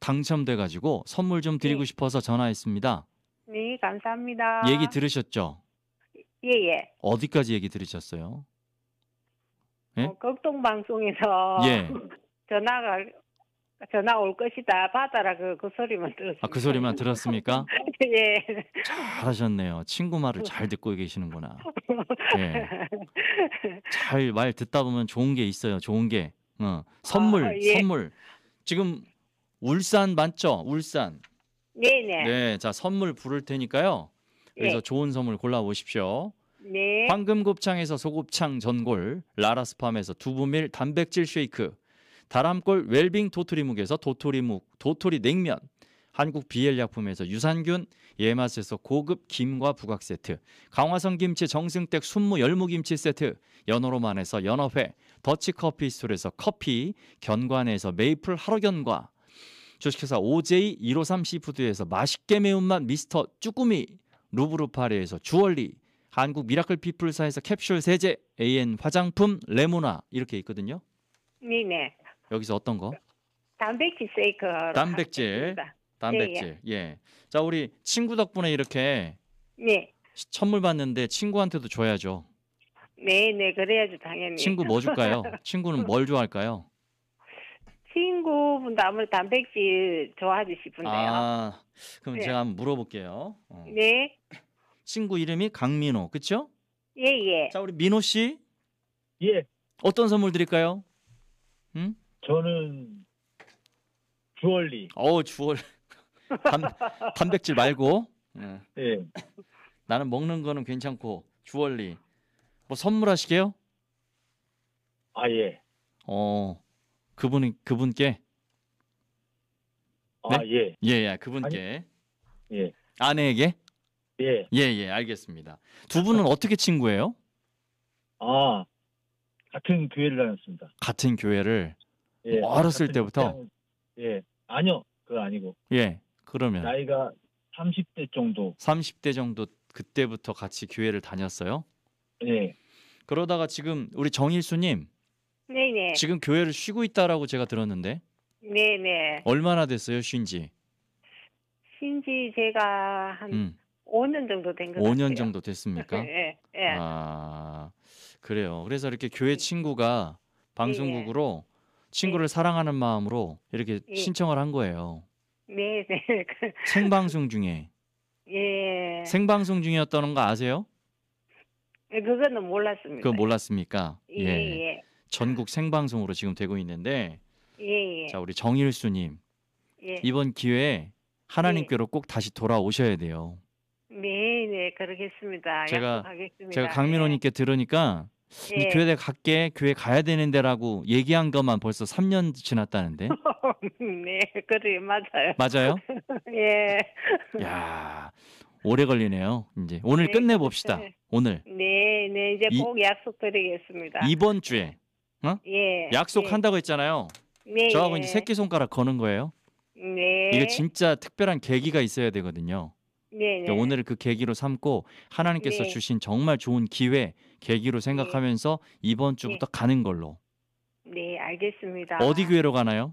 당첨돼가지고 선물 좀 드리고 네. 싶어서 전화했습니다. 네, 감사합니다. 얘기 들으셨죠? 예, 예. 어디까지 얘기 들으셨어요? 예? 극동방송에서 예. 전화 올 것이다. 받아라. 그 소리만 들었습니다. 아, 그 소리만 들었습니까? 예. 잘하셨네요. 친구 말을 잘 듣고 계시는구나. 예. 잘 말 듣다 보면 좋은 게 있어요. 좋은 게. 예. 선물. 지금 울산 맞죠? 울산. 네네. 네, 자, 선물 부를 테니까요. 여기서 예. 좋은 선물 골라보십시오. 네. 황금곱창에서 소곱창 전골, 라라스팜에서 두부밀 단백질 쉐이크, 다람골 웰빙 도토리묵에서 도토리 냉면, 한국 비엘약품에서 유산균, 예맛에서 고급 김과 부각 세트, 강화성 김치 정승댁 순무 열무김치 세트, 연어로만에서 연어회, 더치커피 스토리에서 커피, 견관에서 메이플 하루견과, 주식회사 OJ 153 시푸드에서 맛있게 매운맛 미스터 쭈꾸미, 루브르파리에서 주얼리, 한국 미라클 피플사에서 캡슐 세제, AN 화장품 레모나 이렇게 있거든요. 네네. 여기서 어떤 거? 단백질 쉐이크. 단백질. 예. 자, 우리 친구 덕분에 이렇게 네. 선물 받는데 친구한테도 줘야죠. 네, 그래야죠, 당연히. 친구 뭐 줄까요? 친구는 뭘 좋아할까요? 친구분도 아무래도 단백질 좋아하지 싶은데요. 아, 그럼 네. 제가 한번 물어볼게요. 네. 친구 이름이 강민호, 그쵸? 예, 예. 자, 우리 민호 씨 예, 어떤 선물 드릴까요? 저는 주얼리. 주얼 단백질 말고. 예. 나는 먹는 거는 괜찮고 주얼리. 뭐 선물하시게요? 아, 예. 그분께. 아, 네? 예. 예, 그분께. 예. 아내에게? 예. 예, 알겠습니다. 두 분은 어떻게 친구예요? 아, 같은 교회를 다녔습니다. 같은 교회를 예. 어렸을 같은 때부터? 직장- 예. 아니요. 그거 아니고. 예, 그러면 나이가 30대 정도. 30대 정도 그때부터 같이 교회를 다녔어요? 예. 그러다가 지금 우리 정일수님 네네. 지금 교회를 쉬고 있다라고 제가 들었는데 네네. 얼마나 됐어요, 쉰지? 신지 제가 한 5년 정도 된 것 같아요. 5년 정도 됐습니까? 예, 예. 아, 그래요. 그래서 이렇게 교회 친구가 방송국으로 친구를 예. 사랑하는 마음으로 이렇게 예. 신청을 한 거예요. 네네. 생방송 중에. 예. 생방송 중이었다는 거 아세요? 그거는 몰랐습니다. 그거 몰랐습니까? 예. 전국 생방송으로 지금 되고 있는데, 예. 자, 우리 정일수님 예. 이번 기회에 하나님께로 꼭 다시 돌아오셔야 돼요. 네, 그러겠습니다. 약속하겠습니다. 제가 강민호님께 들으니까 예. 교회 갈게, 교회 가야 되는데라고 얘기한 것만 벌써 3년 지났다는데. 네, 그래요, 맞아요. 맞아요? 예. 야, 오래 걸리네요. 이제 오늘 네, 끝내봅시다. 그렇죠. 오늘 네, 이제 꼭 약속드리겠습니다. 이번 주에 예. 약속한다고 했잖아요. 네. 저하고 이제 새끼손가락 거는 거예요. 네. 이게 진짜 특별한 계기가 있어야 되거든요. 네. 그러니까 오늘을 그 계기로 삼고 하나님께서 네. 주신 정말 좋은 기회, 계기로 생각하면서 이번 주부터 가는 걸로. 네, 알겠습니다. 어디 교회로 가나요?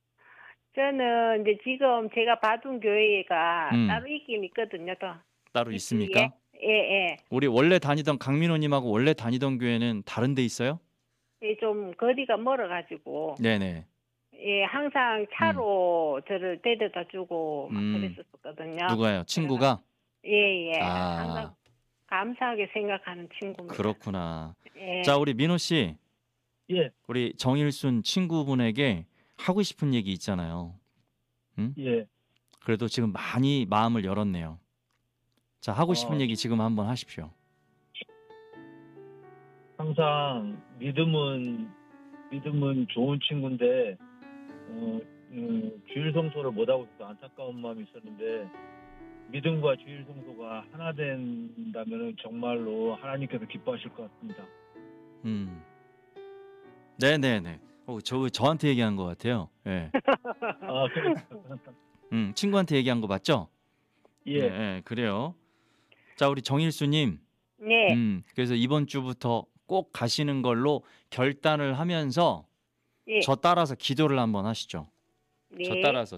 저는 이제 지금 제가 받은 교회가 따로 있긴 있거든요. 따로 있습니까? 예. 우리 원래 다니던 강민호님하고 원래 다니던 교회는 다른 데 있어요? 예, 좀 거리가 멀어가지고. 네네. 예, 항상 차로 저를 데려다 주고 막 그랬었거든요. 누가요? 친구가? 예. 아. 항상 감사하게 생각하는 친구입니다. 그렇구나. 예. 자, 우리 민호 씨. 예. 우리 정일순 친구분에게 하고 싶은 얘기 있잖아요. 응? 예. 그래도 지금 많이 마음을 열었네요. 자, 하고 싶은 얘기 지금 한번 하십시오. 항상 믿음은 좋은 친구인데 주일 성소를 못하고 있어 안타까운 마음이 있었는데 믿음과 주일 성소가 하나 된다면 정말로 하나님께서 기뻐하실 것 같습니다. 네네네. 저한테 얘기한 것 같아요. 예. 아, 그래. 친구한테 얘기한 거 맞죠? 예. 네, 그래요. 자, 우리 정일수님. 네. 그래서 이번 주부터 꼭 가시는 걸로 결단을 하면서 저 따라서 기도를 한번 하시죠. 네. 저 따라서